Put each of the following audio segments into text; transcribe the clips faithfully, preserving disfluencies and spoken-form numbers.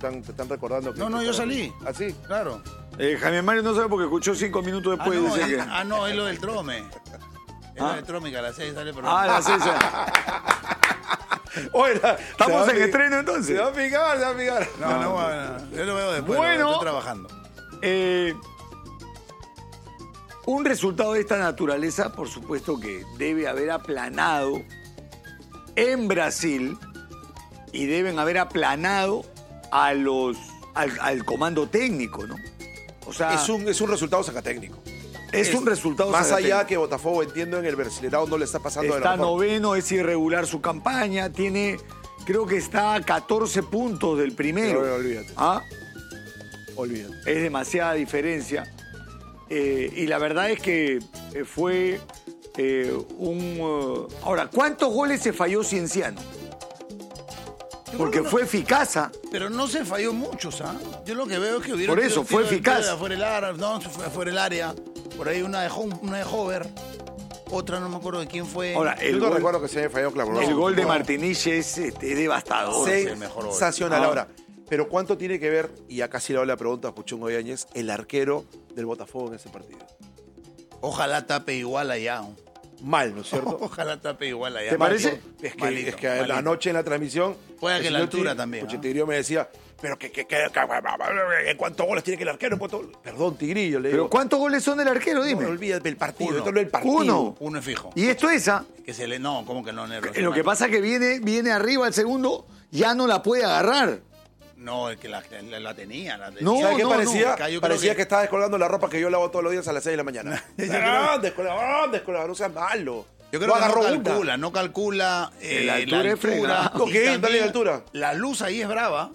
están, te están recordando que... No, no, que yo están- salí. ¿Ah, sí? Claro. Eh, Jaime Mario no sabe porque escuchó cinco minutos Ah, después. no, dice es, que... ah, no, es lo del trome. Es Ah. lo del trome que a las seis sale, pero... Ah, la César. Oye, la- ¿Estamos se va en a- estreno entonces? Se va a picar, se va a picar. No, no, bueno, yo lo veo después. Bueno. lo- estoy trabajando. Eh, un resultado de esta naturaleza, por supuesto que debe haber aplanado en Brasil y deben haber aplanado a los al, al comando técnico, ¿no? O sea, Es un, es un resultado sacatécnico. es un resultado Más sacatécnico. allá que Botafogo, entiendo, en el Brasileirao no le está pasando de la Está mejor. noveno, es irregular su campaña, tiene, creo que está a catorce puntos del primero. Pero, olvídate. ¿Ah? Olvídate. Es demasiada diferencia. Eh, y la verdad es que eh, fue eh, un... uh, ahora, ¿cuántos goles se falló Cienciano? Yo Porque creo que fue eficaz, ¿ah? no- Pero no se falló muchos, ¿ah? Yo lo que veo es que hubieron... Por eso, tiros- fue tiros- eficaz. tiros de afuera el área, no, fue afuera el área. Por ahí una de, Ho- una de Hover. Otra, no me acuerdo de quién fue. Ahora, Yo el no gol, recuerdo que se haya fallado clavado. el gol de No. Martinich es este, devastador. Sí. el mejor gol. Sensacional. Ah. Ahora, pero ¿cuánto tiene que ver, y acá sí le hago la pregunta a Puchungo Yáñez, el arquero del Botafogo en ese partido? Ojalá tape igual allá. ¿no? Mal, ¿no es cierto? Ojalá tape igual allá. ¿Te parece? Es que, Malito, es que malito. anoche en la transmisión... Puede que el la señor altura Ti- también, Puchi ¿ah? Tigrillo me decía, pero que, que, que, que- ¿en cuántos goles tiene que el arquero? ¿En cuántos goles? Perdón, Tigrillo, le Pero digo. ¿cuántos goles son del arquero? Dime. No, olvídate del partido, Uno. esto no es el partido. Uno. Uno es fijo. Y esto es, ¿ah? Que se le... No, ¿cómo que no, Nero? Lo que pasa es que viene, viene arriba el segundo, ya no la puede agarrar. No, es que la, la, la tenía. La tenía. No, ¿Sabes qué no, parecía? Acá yo creo Parecía que... que- estaba descolgando la ropa que yo lavo todos los días a las seis de la mañana. ¡Ah, descolgado, descolgado! No seas malo. Yo creo No que no agarró una. calcula, no calcula eh, La altura es fregada. Ok, y también dale la altura. La luz ahí es brava.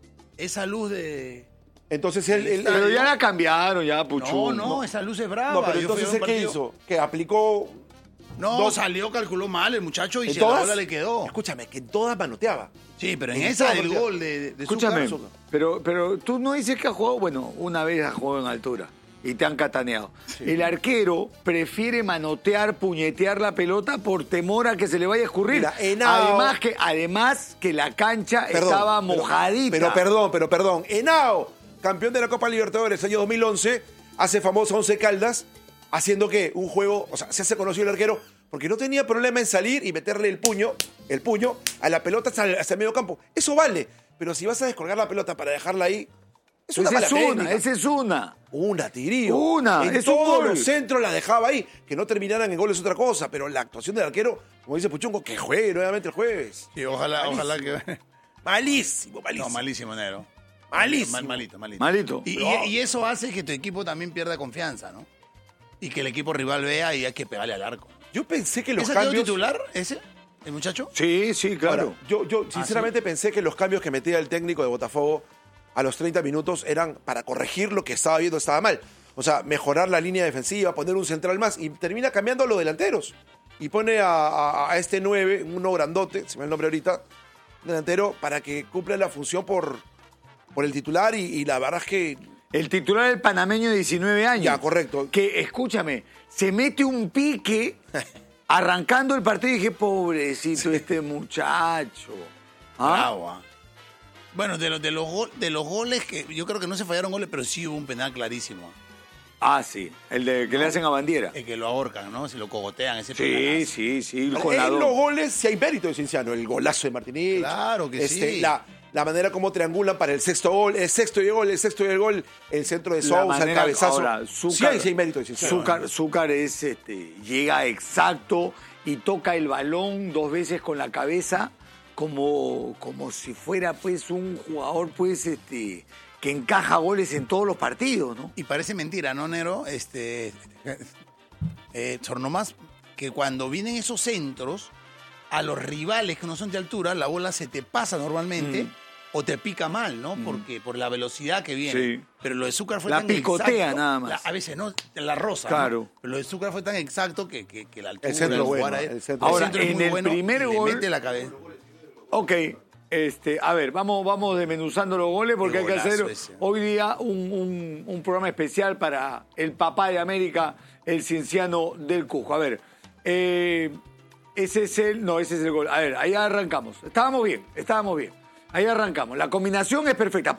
Esa luz de... Entonces él... él- Pero él- ya la cambiaron, ya, Puchú. No, no, esa luz es brava. no, pero Yo fui a entonces un ¿qué partido- hizo? Que aplicó... No, Dos- salió, calculó mal el muchacho y ¿En si la todas? bola le quedó. Escúchame, que en todas manoteaba. Sí, pero en en esa todas del manoteaba. gol de, de Escúchame, Zúcar, pero, pero tú no dices que has jugado, bueno, una vez has jugado en altura y te han cataneado. El arquero prefiere manotear, puñetear la pelota por temor a que se le vaya a escurrir. Mira, Henao- además, que, además que la cancha Perdón, estaba pero- mojadita. Pero, perdón, pero perdón. Henao, campeón de la Copa Libertadores año dos mil once, hace famoso a Once Caldas, haciendo que un juego, o sea, se hace conocido el arquero, porque no tenía problema en salir y meterle el puño, el puño, a la pelota hasta el, hasta el medio campo. Eso vale. Pero si vas a descolgar la pelota para dejarla ahí, es una esa mala es una, técnica. esa es una. Una, Tirío. Una, En es un todos gol. los centros la dejaba ahí. Que no terminaran en goles es otra cosa, pero la actuación del arquero, como dice Puchungo, que juegue nuevamente el jueves. Sí, ojalá, Malísimo. ojalá que... Malísimo, malísimo. No, malísimo, Nero. Malísimo. Mal- malito, malito. Malito. Y, No. y- y eso hace que tu equipo también pierda confianza, ¿no? Y que el equipo rival vea y hay que pegarle al arco. Yo pensé que los ¿Ese quedó cambios... titular, ese? ¿El muchacho? Sí, sí, claro. Ahora, yo, yo sinceramente pensé que los cambios que metía el técnico de Botafogo a los treinta minutos eran para corregir lo que estaba viendo estaba mal. O sea, mejorar la línea defensiva, poner un central más y termina cambiando a los delanteros. Y pone a, a- a este nueve, uno grandote, se me va el nombre ahorita, delantero, para que cumpla la función por, por el titular y, y la verdad es que... El titular del panameño de diecinueve años. Ya, correcto. Que, escúchame, se mete un pique arrancando el partido y dije, pobrecito este muchacho. ¿Ah? Bravo, ¿ah? Bueno, de los, de, los gol- de los goles que yo creo que no se fallaron goles, pero sí hubo un penal clarísimo. Ah, sí, el de que le hacen a Bandiera. El que lo ahorcan, ¿no? Si lo cogotean, ese Sí, penalazo. sí, sí. En con la los dos. goles sí hay mérito de Cienciano. El golazo de Martínez. Claro que este, sí. La, la manera como triangulan para el sexto gol, el sexto y el gol, el sexto y el gol, el centro de La Sousa, el manera- cabezazo. ahora, sí Zúcar- hay, sí hay mérito de Cienciano. Zúcar, Zúcar es, este, llega exacto y toca el balón dos veces con la cabeza como, como si fuera pues un jugador pues este que encaja goles en todos los partidos, ¿no? Y parece mentira, ¿no, Nero? Este, eh, Sornomás, que cuando vienen esos centros, a los rivales que no son de altura, la bola se te pasa normalmente Mm. o te pica mal, ¿no? Porque por la velocidad que viene. Sí. Pero lo de Zúcar fue La tan picotea exacto. nada más. La- a veces no, la rosa. Claro. ¿no? Pero lo de Zúcar fue tan exacto que, que, que la altura, El centro el bueno, jugar ahí- el centro Ahora, centro es en muy el bueno primer y le gol- mete la cabeza. Ok, este, a ver, vamos, vamos desmenuzando los goles porque Qué hay que golazo hacer ese. hoy día un, un- un programa especial para el papá de América, el Cienciano del Cusco. A ver, eh, ese es el, no, ese es el gol. A ver, ahí arrancamos. Estábamos bien, estábamos bien. Ahí arrancamos. La combinación es perfecta.